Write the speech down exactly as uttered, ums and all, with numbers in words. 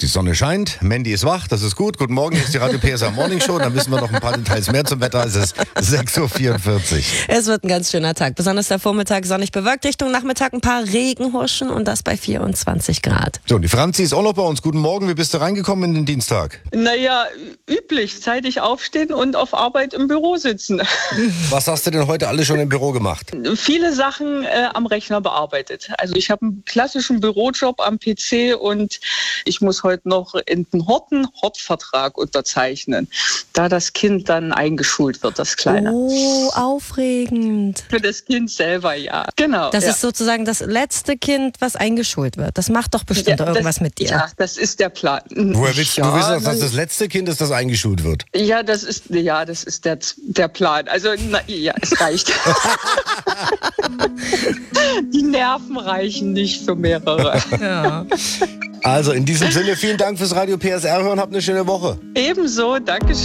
Die Sonne scheint, Mandy ist wach, das ist gut. Guten Morgen, hier ist die Radio P S R Morning Show. Dann wissen wir noch ein paar Details mehr zum Wetter. Es ist sechs Uhr vierundvierzig. Es wird ein ganz schöner Tag. Besonders der Vormittag sonnig bewölkt, Richtung Nachmittag ein paar Regenhuschen und das bei vierundzwanzig Grad. So, und die Franzi ist auch noch bei uns. Guten Morgen, wie bist du reingekommen in den Dienstag? Naja, üblich, zeitig aufstehen und auf Arbeit im Büro sitzen. Was hast du denn heute alles schon im Büro gemacht? Viele Sachen äh, am Rechner bearbeitet. Also ich habe einen klassischen Bürojob am P C und ich muss heute noch in den Horten Hortvertrag unterzeichnen, da das Kind dann eingeschult wird, das Kleine. Oh, aufregend. Für das Kind selber, ja. Genau. Das ja. ist sozusagen das letzte Kind, was eingeschult wird. Das macht doch bestimmt ja, irgendwas das, mit dir. Ja, das ist der Plan. Woher willst ja, du wissen, dass das das letzte Kind ist, das eingeschult wird? Ja, das ist, ja, das ist der, der Plan. Also, na, ja, es reicht. Die Nerven reichen nicht für mehrere. Ja. Also in diesem Sinne, vielen Dank fürs Radio P S R hören. Habt eine schöne Woche. Ebenso, danke schön.